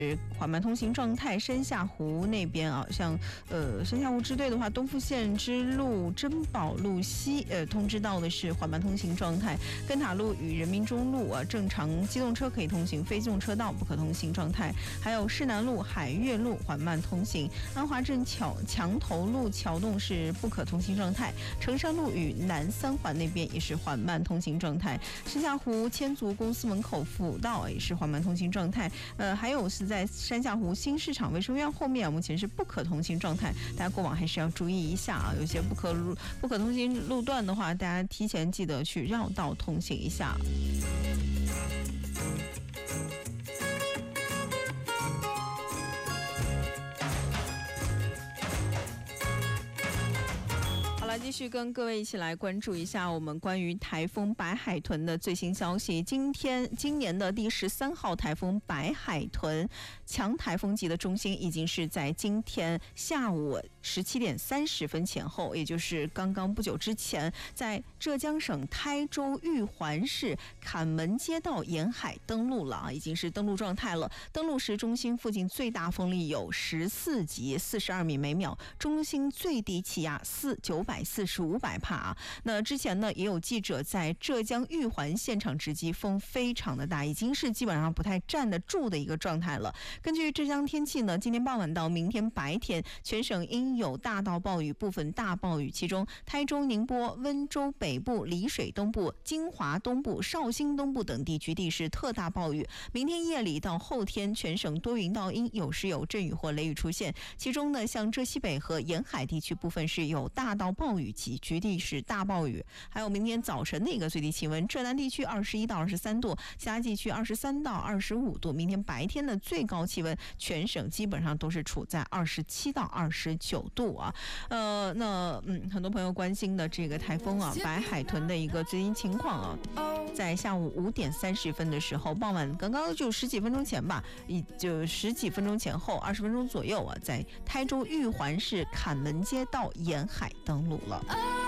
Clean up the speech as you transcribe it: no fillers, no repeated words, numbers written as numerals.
缓慢通行状态。山下湖那边啊，像山下湖支队的话，东富县支路珍宝路西通知到的是缓慢通行状态。根塔路与人民中路正常机动车可以通行，非机动车道不可通行状态。还有市南路、海悦路缓慢通行。安华镇墙头路桥洞是不可通行状态。成山路与南三环那边也是缓慢通行状态。山下湖千足公司门口辅道也是缓慢通行状态。还有是在山下湖新市场卫生院后面，目前是不可通行状态，大家过往还是要注意一下啊。有些不可通行路段的话，大家提前记得去绕道通行一下。继续跟各位一起来关注一下我们关于台风白海豚的最新消息。今年的第13号台风白海豚强台风级的中心已经是在今天下午17点30分前后，也就是刚刚不久之前，在浙江省台州玉环市坎门街道沿海登陆了啊，已经是登陆状态了。登陆时中心附近最大风力有14级，42米每秒，中心最低气压945帕啊。那之前呢，也有记者在浙江玉环现场直击，风非常的大，已经是基本上不太站得住的一个状态了。根据浙江天气呢，今天傍晚到明天白天，全省应有大到暴雨，部分大暴雨，其中台州、宁波、温州北部、丽水东部、金华东部、绍兴东部等地区地势特大暴雨。明天夜里到后天，全省多云到阴，有时有阵雨或雷雨出现，其中呢，像浙西北和沿海地区部分是有大到暴雨及局地是大暴雨。还有明天早晨的一个最低气温，浙南地区21到23度，其他地区23到25度。明天白天的最高气温，全省基本上都是处在27到29度啊。很多朋友关心的这个台风啊，白海豚的一个最新情况啊，在下午5点30分的时候，傍晚刚刚就十几分钟前吧，就十几分钟前后20分钟左右啊，在台州玉环市坎门街道沿海登陆了。